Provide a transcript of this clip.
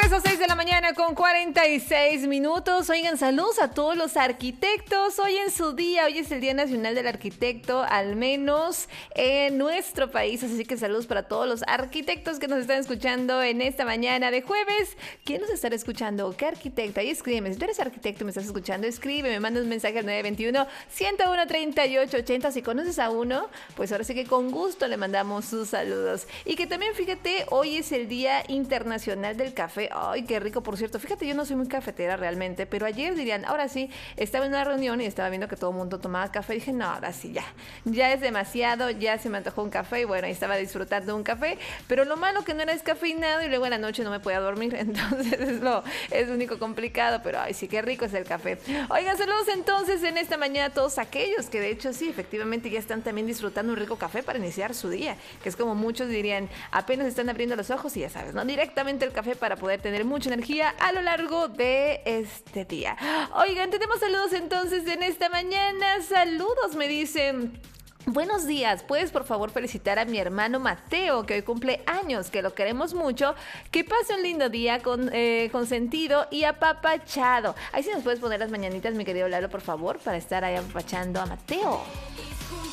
Son 6 de la mañana con 46 minutos. Oigan, saludos a todos los arquitectos. Hoy en su día, hoy es el Día Nacional del Arquitecto, al menos en nuestro país. Así que saludos para todos los arquitectos que nos están escuchando en esta mañana de jueves. ¿Quién nos estará escuchando? ¿Qué arquitecta? Y escríbeme. Si tú eres arquitecto y me estás escuchando, escribe, me manda un mensaje al 921-101-3880. Si conoces a uno, pues ahora sí que con gusto le mandamos sus saludos. Y que también, fíjate, hoy es el Día Internacional del Café. Ay, qué rico, por cierto. Fíjate, yo no soy muy cafetera realmente, pero ayer dirían, ahora sí, estaba en una reunión y estaba viendo que todo el mundo tomaba café. Y dije, no, ahora sí, ya es demasiado, ya se me antojó un café y bueno, y estaba disfrutando un café, pero lo malo que no era descafeinado y luego en la noche no me podía dormir, entonces es lo único complicado, pero ay, sí, qué rico es el café. Oigan, saludos entonces en esta mañana a todos aquellos que de hecho sí, efectivamente ya están también disfrutando un rico café para iniciar su día, que es como muchos dirían, apenas están abriendo los ojos y ya sabes, ¿no? Directamente el café para poder tener mucha energía a lo largo de este día. Oigan, tenemos saludos entonces en esta mañana. Saludos, me dicen. Buenos días, ¿puedes por favor felicitar a mi hermano Mateo, que hoy cumple años, que lo queremos mucho, que pase un lindo día con sentido y apapachado? Ahí sí nos puedes poner las mañanitas, mi querido Lalo, por favor, para estar ahí apapachando a Mateo.